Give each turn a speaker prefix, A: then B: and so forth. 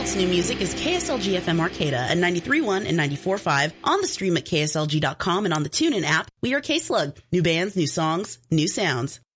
A: world's new music is KSLG FM Arcata at 93.1 and 94.5, on the stream at kslg.com and on the TuneIn app. We are K-Slug. New bands, new songs, new sounds.